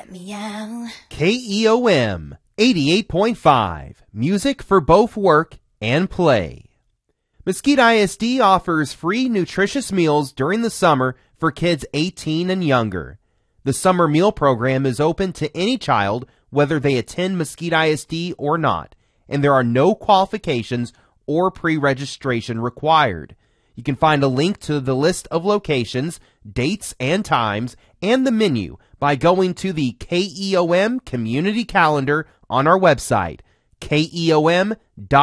let me out. KEOM 88.5, music for both work and play. Mesquite ISD offers free nutritious meals during the summer for kids 18 and younger. The summer meal program is open to any child, whether they attend Mesquite ISD or not, and there are no qualifications or pre-registration required. You can find a link to the list of locations, dates and times, and the menu by going to the KEOM community calendar on our website, keom.fm.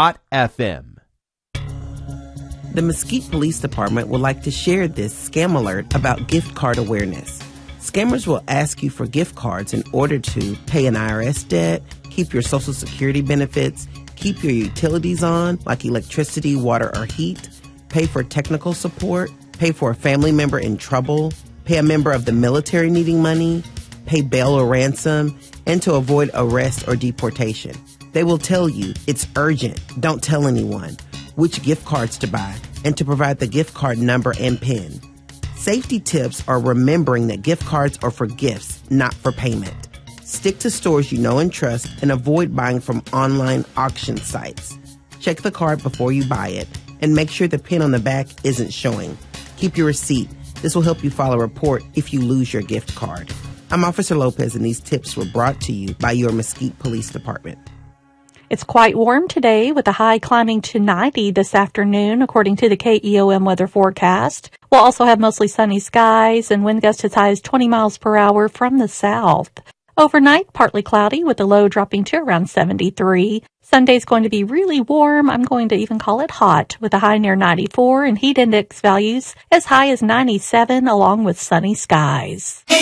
The Mesquite Police Department would like to share this scam alert about gift card awareness. Scammers will ask you for gift cards in order to pay an IRS debt, keep your Social Security benefits, keep your utilities on, like electricity, water, or heat, pay for technical support, pay for a family member in trouble, pay a member of the military needing money, pay bail or ransom, and to avoid arrest or deportation. They will tell you it's urgent, don't tell anyone, which gift cards to buy, and to provide the gift card number and PIN. Safety tips are remembering that gift cards are for gifts, not for payment. Stick to stores you know and trust and avoid buying from online auction sites. Check the card before you buy it and make sure the PIN on the back isn't showing. Keep your receipt. This will help you file a report if you lose your gift card. I'm Officer Lopez, and these tips were brought to you by your Mesquite Police Department. It's quite warm today with the high climbing to 90 this afternoon, according to the KEOM weather forecast. We'll also have mostly sunny skies and wind gusts as high as 20 miles per hour from the south. Overnight, partly cloudy with the low dropping to around 73. Sunday's going to be really warm. I'm going to even call it hot with a high near 94 and heat index values as high as 97 along with sunny skies.